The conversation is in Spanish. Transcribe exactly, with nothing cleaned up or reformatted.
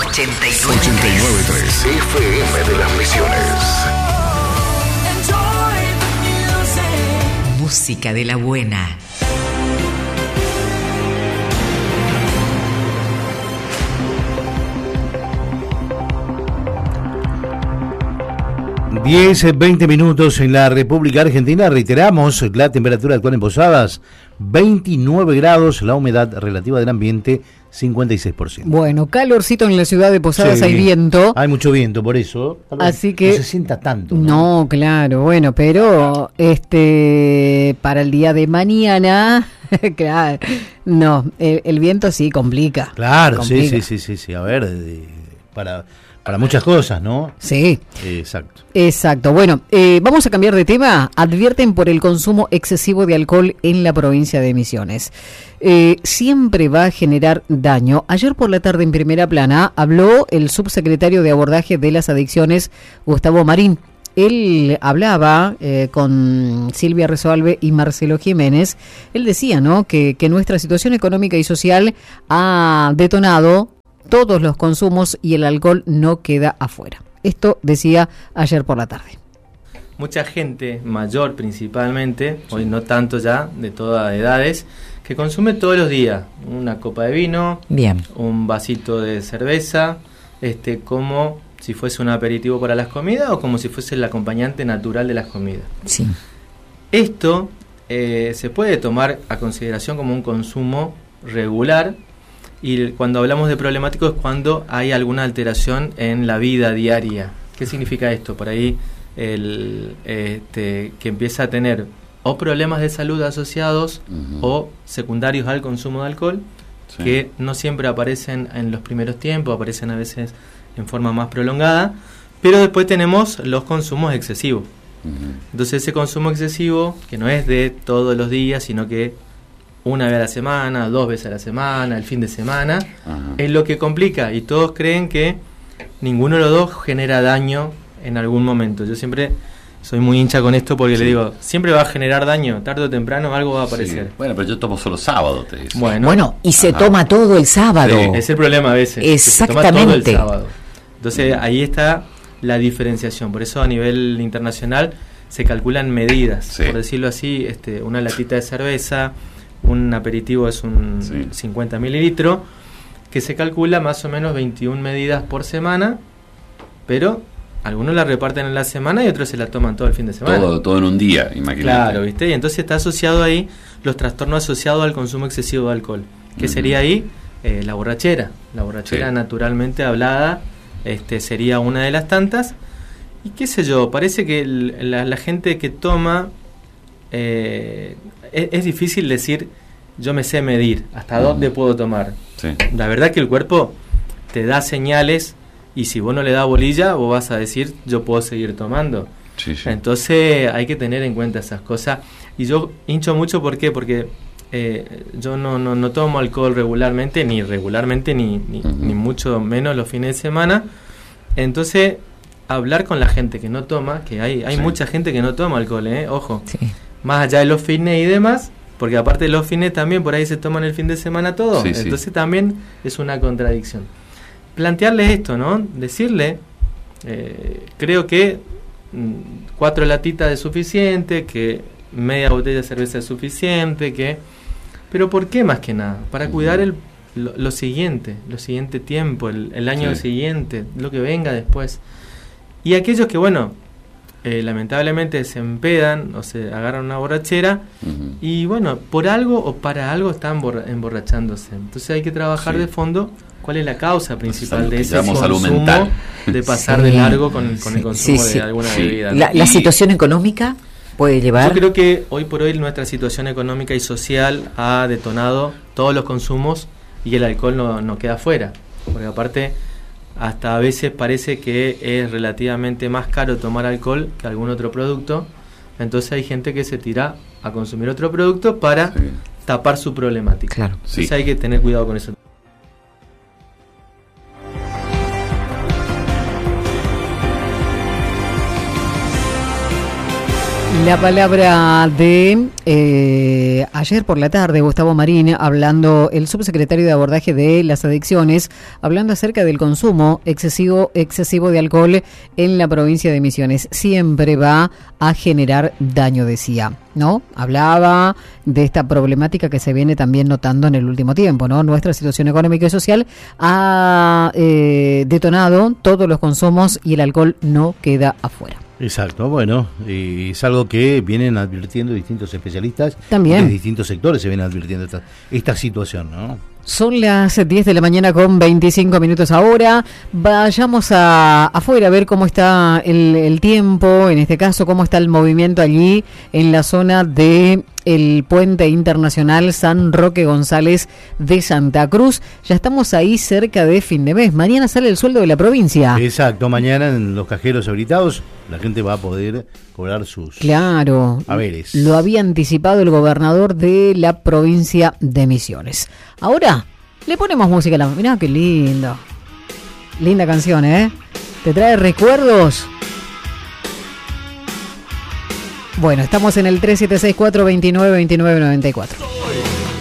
ochenta y nueve punto tres F M de las Misiones. Música de la buena. diez, veinte minutos en la República Argentina. Reiteramos la temperatura actual en Posadas, veintinueve grados, la humedad relativa del ambiente, cincuenta y seis por ciento. Bueno, calorcito en la ciudad de Posadas, sí, hay viento. Hay mucho viento, por eso. Así que no se sienta tanto. No, no claro, bueno, pero este para el día de mañana, claro, no, el, el viento sí complica. Claro, complica. sí, sí, sí, sí, sí, a ver, de, para... Para muchas cosas, ¿no? Sí. Exacto. Exacto. Bueno, eh, vamos a cambiar de tema. Advierten por el consumo excesivo de alcohol en la provincia de Misiones. Eh, siempre va a generar daño. Ayer por la tarde en Primera Plana habló el subsecretario de Abordaje de las Adicciones, Gustavo Marín. Él hablaba eh, con Silvia Resolve y Marcelo Jiménez. Él decía, ¿no?, que, que nuestra situación económica y social ha detonado todos los consumos y el alcohol no queda afuera. Esto decía ayer por la tarde. Mucha gente, mayor principalmente, hoy no tanto ya, de todas edades, que consume todos los días una copa de vino, bien, un vasito de cerveza, este, como si fuese un aperitivo para las comidas o como si fuese el acompañante natural de las comidas. Sí. Esto eh, se puede tomar a consideración como un consumo regular. Y cuando hablamos de problemático es cuando hay alguna alteración en la vida diaria. ¿Qué significa esto? Por ahí el este, que empieza a tener o problemas de salud asociados uh-huh. o secundarios al consumo de alcohol, sí, que no siempre aparecen en los primeros tiempos, aparecen a veces en forma más prolongada, pero después tenemos los consumos excesivos. Uh-huh. Entonces ese consumo excesivo, que no es de todos los días, sino que una vez a la semana, dos veces a la semana, el fin de semana, ajá, es lo que complica, y todos creen que ninguno de los dos genera daño en algún momento. Yo siempre soy muy hincha con esto porque sí, le digo, siempre va a generar daño, tarde o temprano algo va a aparecer. Sí. Bueno, pero yo tomo solo sábado, te dice. Bueno, bueno y se ajá, toma todo el sábado. Sí, es el problema a veces. Exactamente. Se toma todo el sábado. Entonces mm. ahí está la diferenciación. Por eso a nivel internacional se calculan medidas. Sí. Por decirlo así, este, una latita de cerveza, un aperitivo es un sí, cincuenta mililitros, que se calcula más o menos veintiuna medidas por semana, pero algunos la reparten en la semana y otros se la toman todo el fin de semana. Todo, todo en un día, imagínate. Claro, ¿viste? Y entonces está asociado ahí los trastornos asociados al consumo excesivo de alcohol, que uh-huh, sería ahí eh, la borrachera. La borrachera sí, naturalmente hablada este, sería una de las tantas. Y qué sé yo, parece que el, la, la gente que toma... Eh, es, es difícil decir yo me sé medir hasta dónde puedo tomar. Sí. La verdad que el cuerpo te da señales y si vos no le das bolilla vos vas a decir yo puedo seguir tomando. Sí, sí. Entonces hay que tener en cuenta esas cosas y yo hincho mucho. ¿Por qué? Porque eh, yo no, no, no tomo alcohol regularmente, ni regularmente ni, ni, uh-huh, ni mucho menos los fines de semana. Entonces hablar con la gente que no toma, que hay, hay sí, mucha gente que no toma alcohol, ¿eh? Ojo. Sí. Más allá de los fines y demás, porque aparte de los fines también por ahí se toman el fin de semana todo, sí, entonces sí, también es una contradicción. Plantearle esto, ¿no? Decirle, eh, creo que mm, cuatro latitas es suficiente, que media botella de cerveza es suficiente, que... Pero ¿por qué más que nada? Para cuidar el, lo, lo siguiente, lo siguiente tiempo, el, el año sí, siguiente, lo que venga después. Y aquellos que, bueno... Eh, lamentablemente se empedan o se agarran una borrachera uh-huh, y bueno, por algo o para algo están borra- emborrachándose. Entonces hay que trabajar sí, de fondo cuál es la causa principal de ese consumo, de pasar sí, de largo con, con sí, el consumo sí, sí, de alguna sí, bebida. La, ¿La situación económica puede llevar? Yo creo que hoy por hoy nuestra situación económica y social ha detonado todos los consumos y el alcohol no, no queda fuera, porque aparte hasta a veces parece que es relativamente más caro tomar alcohol que algún otro producto, entonces hay gente que se tira a consumir otro producto para sí, tapar su problemática. Claro. Entonces sí, hay que tener cuidado con eso. La palabra de eh, ayer por la tarde, Gustavo Marín, hablando, el subsecretario de abordaje de las adicciones, hablando acerca del consumo excesivo, excesivo de alcohol en la provincia de Misiones. Siempre va a generar daño, decía, ¿no? Hablaba de esta problemática que se viene también notando en el último tiempo, ¿no? Nuestra situación económica y social ha eh, detonado todos los consumos y el alcohol no queda afuera. Exacto, bueno, y es algo que vienen advirtiendo distintos especialistas. También. De distintos sectores se viene advirtiendo esta, esta situación, ¿no? Son las diez de la mañana con veinticinco minutos ahora. Vayamos a afuera a ver cómo está el, el tiempo, en este caso, cómo está el movimiento allí en la zona de el Puente Internacional San Roque González de Santa Cruz. Ya estamos ahí cerca de fin de mes. Mañana sale el sueldo de la provincia. Exacto, mañana en los cajeros habilitados la gente va a poder cobrar sus claro, haberes. Lo había anticipado el gobernador de la provincia de Misiones. Ahora le ponemos música a la... Mirá qué lindo. Linda canción, ¿eh? ¿Te trae recuerdos? Bueno, estamos en el tres siete seis, cuatro dos nueve, dos nueve nueve cuatro.